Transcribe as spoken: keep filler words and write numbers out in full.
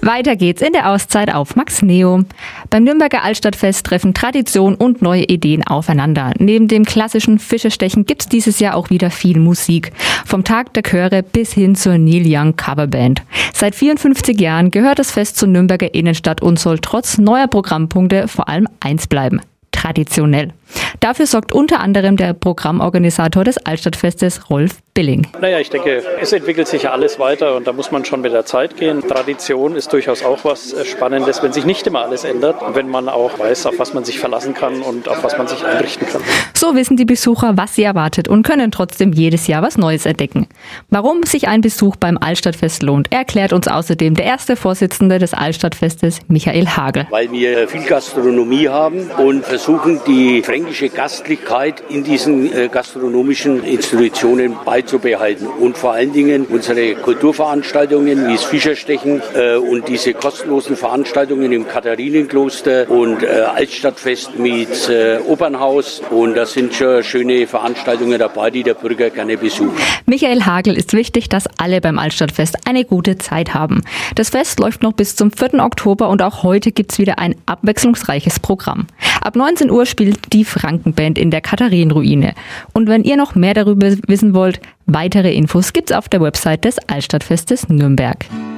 Weiter geht's in der Auszeit auf Max Neo. Beim Nürnberger Altstadtfest treffen Tradition und neue Ideen aufeinander. Neben dem klassischen Fischerstechen gibt's dieses Jahr auch wieder viel Musik. Vom Tag der Chöre bis hin zur Neil Young Coverband. Seit vierundfünfzig Jahren gehört das Fest zur Nürnberger Innenstadt und soll trotz neuer Programmpunkte vor allem eins bleiben: traditionell. Dafür sorgt unter anderem der Programmorganisator des Altstadtfestes, Rolf Billing. Naja, ich denke, es entwickelt sich ja alles weiter und da muss man schon mit der Zeit gehen. Tradition ist durchaus auch was Spannendes, wenn sich nicht immer alles ändert und wenn man auch weiß, auf was man sich verlassen kann und auf was man sich einrichten kann. So wissen die Besucher, was sie erwartet und können trotzdem jedes Jahr was Neues entdecken. Warum sich ein Besuch beim Altstadtfest lohnt, erklärt uns außerdem der erste Vorsitzende des Altstadtfestes, Michael Hagel. Weil wir viel Gastronomie haben und versuchen, die fränkische Gastlichkeit in diesen äh, gastronomischen Institutionen beizubehalten und vor allen Dingen unsere Kulturveranstaltungen wie das Fischerstechen äh, und diese kostenlosen Veranstaltungen im Katharinenkloster und äh, Altstadtfest mit äh, Opernhaus, und da sind schon schöne Veranstaltungen dabei, die der Bürger gerne besucht. Michael Hagel ist wichtig, dass alle beim Altstadtfest eine gute Zeit haben. Das Fest läuft noch bis zum vierten Oktober und auch heute gibt's wieder ein abwechslungsreiches Programm. Ab neunzehn Uhr spielt die Frankenband in der Katharinenruine. Und wenn ihr noch mehr darüber wissen wollt, weitere Infos gibt's auf der Website des Altstadtfestes Nürnberg.